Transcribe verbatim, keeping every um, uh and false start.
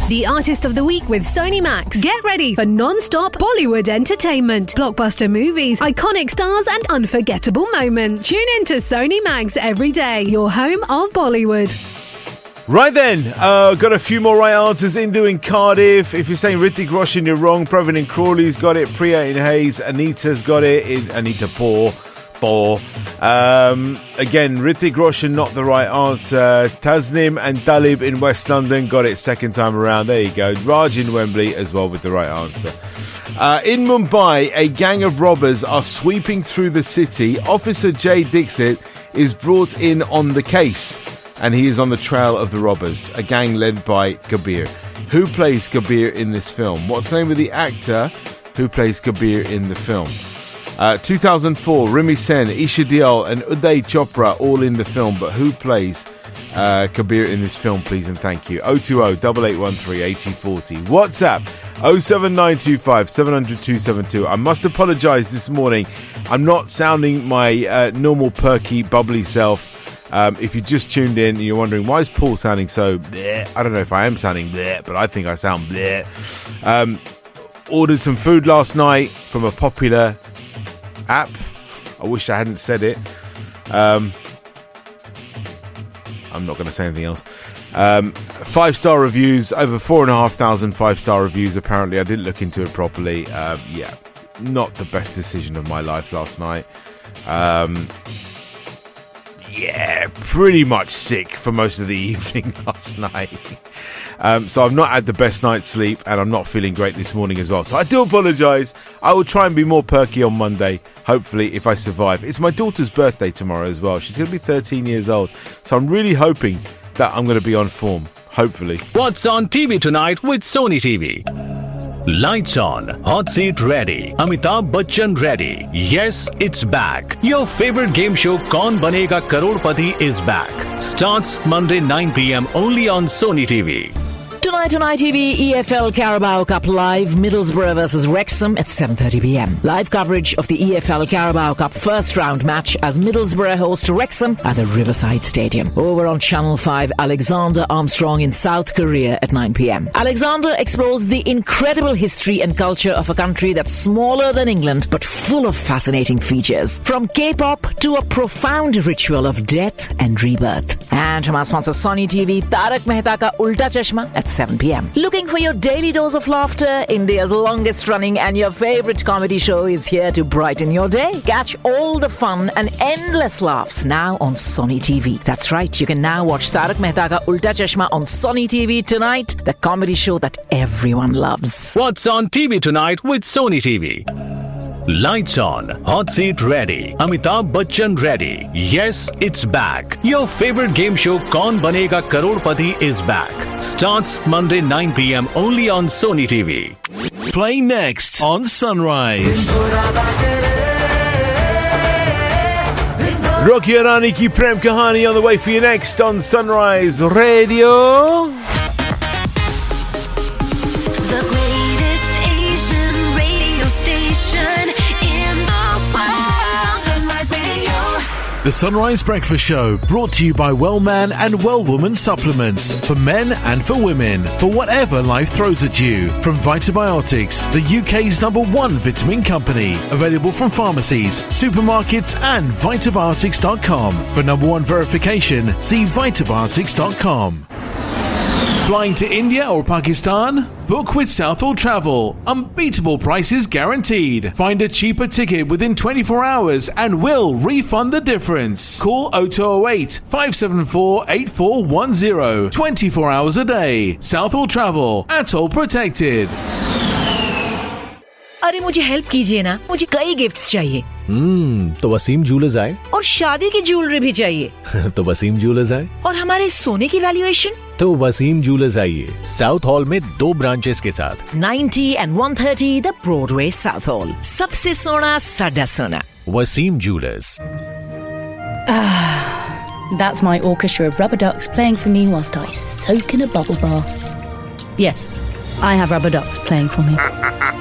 The Artist of the Week with Sony Max. Get ready for non-stop Bollywood entertainment, blockbuster movies, iconic stars and unforgettable moments. Tune in to Sony Max every day, your home of Bollywood. Right then, uh, got a few more right answers. Indu in Cardiff. If you're saying Hrithik Roshan, you're wrong. Pravin in Crawley's got it. Priya in Hayes. Anita's got it. In Anita Paul. Paul. Um, again, Hrithik Roshan, not the right answer. Tasnim and Dalib in West London got it second time around. There you go. Raj in Wembley as well with the right answer. Uh, in Mumbai, a gang of robbers are sweeping through the city. Officer Jay Dixit is brought in on the case, and he is on the trail of the robbers, a gang led by Kabir. Who plays Kabir in this film? What's the name of the actor who plays Kabir in the film? Uh, two thousand four, Rimi Sen, Isha Deol and Uday Chopra all in the film, but who plays uh, Kabir in this film, please and thank you? oh two oh, eight eight one three, eight oh four oh. WhatsApp, oh seven nine two five, seven hundred, two seven two. I must apologise this morning. I'm not sounding my uh, normal perky, bubbly self. Um, if you just tuned in and you're wondering, why is Paul sounding so bleh? I don't know if I am sounding bleh, but I think I sound bleh. Um, ordered some food last night from a popular app. I wish I hadn't said it. Um, I'm not going to say anything else. Um, five-star reviews, over four and a half thousand five-star reviews, apparently. I didn't look into it properly. Uh, yeah, not the best decision of my life last night. Um... Yeah, pretty much sick for most of the evening last night. Um, so I've not had the best night's sleep and I'm not feeling great this morning as well. So I do apologise. I will try and be more perky on Monday, hopefully, if I survive. It's my daughter's birthday tomorrow as well. She's going to be thirteen years old. So I'm really hoping that I'm going to be on form, hopefully. What's on T V tonight with Sony T V? Lights on, hot seat ready, Amitabh Bachchan ready. Yes, it's back. Your favorite game show Kaun Banega Crorepati is back. Starts Monday nine p.m. only on Sony T V. Tonight on I T V, E F L Carabao Cup Live, Middlesbrough versus Wrexham at seven thirty p.m. Live coverage of the E F L Carabao Cup first round match as Middlesbrough host Wrexham at the Riverside Stadium. Over on Channel five, Alexander Armstrong in South Korea at nine p.m. Alexander explores the incredible history and culture of a country that's smaller than England but full of fascinating features. From K-pop to a profound ritual of death and rebirth. And from our sponsor Sony T V, Tarak Mehta Ka Ulta Chashma at seven p.m. Looking for your daily dose of laughter? India's longest running and your favorite comedy show is here to brighten your day. Catch all the fun and endless laughs now on Sony T V. That's right, you can now watch Tarak Mehta Ka Ulta Chashma on Sony T V tonight, the comedy show that everyone loves. What's on T V tonight with Sony T V? Lights on, hot seat ready, Amitabh Bachchan ready. Yes, it's back. Your favorite game show Kaun Banega Crorepati is back. Starts Monday nine p.m. only on Sony T V. Play next on Sunrise. Rocky Arani ki Prem Kahani on the way for you next on Sunrise Radio. The Sunrise Breakfast Show, brought to you by Wellman and Wellwoman Supplements, for men and for women, for whatever life throws at you. From Vitabiotics, the U K's number one vitamin company, available from pharmacies, supermarkets and vitabiotics dot com. For number one verification, see vitabiotics dot com. Flying to India or Pakistan? Book with Southall Travel. Unbeatable prices guaranteed. Find a cheaper ticket within twenty-four hours and we'll refund the difference. Call oh two oh eight, five seven four, eight four one oh. twenty-four hours a day. Southall Travel. Atoll protected. अरे मुझे help कीजिए ना, मुझे कई gifts चाहिए। हम्म तो Wasim jewellers आए और शादी की ज्वेलरी भी चाहिए। तो वसीम ज्वेलर्स आए और हमारे सोने की वैल्यूएशन तो वसीम ज्वेलर्स आइए, साउथ हॉल में दो ब्रांचेस के साथ ninety and one thirty the Broadway south hall, सबसे सोना साडा सोना। Wasim jewellers. That's my orchestra of rubber ducks playing for me whilst I soak in a bubble bath. Yes, I have rubber ducks playing for me.